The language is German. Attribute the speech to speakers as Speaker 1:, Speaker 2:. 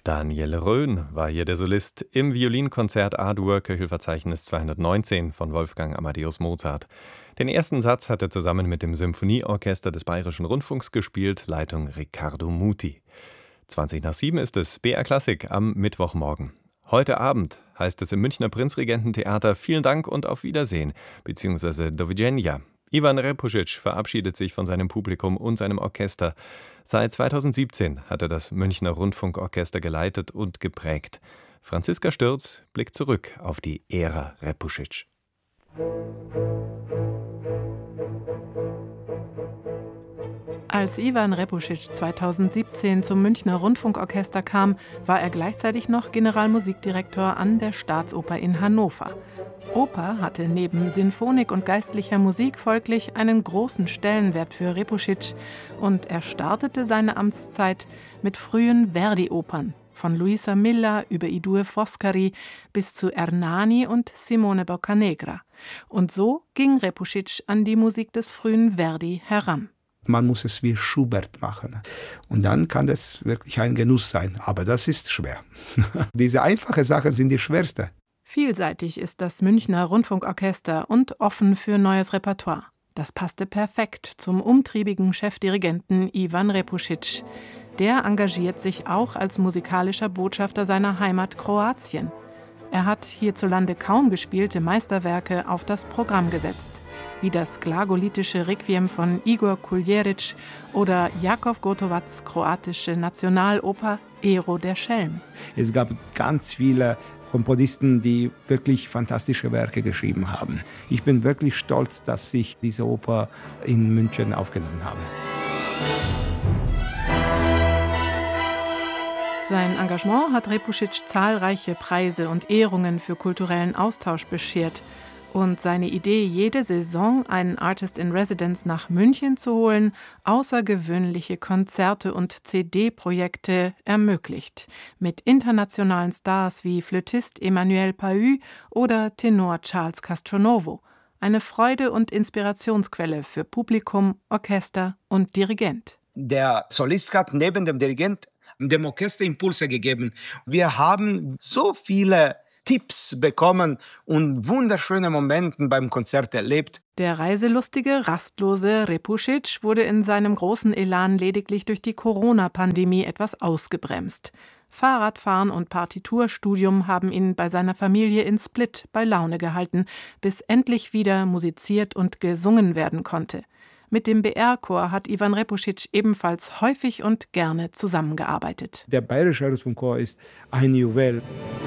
Speaker 1: Daniel Röhn war hier der Solist im Violinkonzert A-Dur, Köchelverzeichnis 219 von Wolfgang Amadeus Mozart. Den ersten Satz hat er zusammen mit dem Symphonieorchester des Bayerischen Rundfunks gespielt, Leitung Riccardo Muti. 6:20 ist es, BR Klassik am Mittwochmorgen. Heute Abend heißt es im Münchner Prinzregententheater Vielen Dank und auf Wiedersehen, beziehungsweise Do widzenia. Ivan Repušić verabschiedet sich von seinem Publikum und seinem Orchester. Seit 2017 hat er das Münchner Rundfunkorchester geleitet und geprägt. Franziska Stürz blickt zurück auf die Ära Repušić.
Speaker 2: Als Ivan Repušić 2017 zum Münchner Rundfunkorchester kam, war er gleichzeitig noch Generalmusikdirektor an der Staatsoper in Hannover. Oper hatte neben Sinfonik und geistlicher Musik folglich einen großen Stellenwert für Repušić und er startete seine Amtszeit mit frühen Verdi-Opern, von Luisa Miller über I Due Foscari bis zu Ernani und Simone Boccanegra. Und so ging Repušić an die Musik des frühen Verdi heran.
Speaker 3: Man muss es wie Schubert machen. Und dann kann das wirklich ein Genuss sein. Aber das ist schwer. Diese einfachen Sachen sind die schwerste.
Speaker 2: Vielseitig ist das Münchner Rundfunkorchester und offen für neues Repertoire. Das passte perfekt zum umtriebigen Chefdirigenten Ivan Repušić. Der engagiert sich auch als musikalischer Botschafter seiner Heimat Kroatien. Er hat hierzulande kaum gespielte Meisterwerke auf das Programm gesetzt, wie das glagolitische Requiem von Igor Kuljerić oder Jakov Gotovacs kroatische Nationaloper Ero der Schelm.
Speaker 3: Es gab ganz viele Komponisten, die wirklich fantastische Werke geschrieben haben. Ich bin wirklich stolz, dass ich diese Oper in München aufgenommen habe.
Speaker 2: Sein Engagement hat Repušić zahlreiche Preise und Ehrungen für kulturellen Austausch beschert. Und seine Idee, jede Saison einen Artist in Residence nach München zu holen, außergewöhnliche Konzerte und CD-Projekte ermöglicht. Mit internationalen Stars wie Flötist Emmanuel Pahud oder Tenor Charles Castronovo. Eine Freude und Inspirationsquelle für Publikum, Orchester und Dirigent.
Speaker 3: Der Solist hat neben dem Dirigent dem Orchester Impulse gegeben. Wir haben so viele Tipps bekommen und wunderschöne Momente beim Konzert erlebt.
Speaker 2: Der reiselustige, rastlose Repušić wurde in seinem großen Elan lediglich durch die Corona-Pandemie etwas ausgebremst. Fahrradfahren und Partiturstudium haben ihn bei seiner Familie in Split bei Laune gehalten, bis endlich wieder musiziert und gesungen werden konnte. Mit dem BR-Chor hat Ivan Repušić ebenfalls häufig und gerne zusammengearbeitet.
Speaker 3: Der Bayerische Rundfunkchor ist ein Juwel.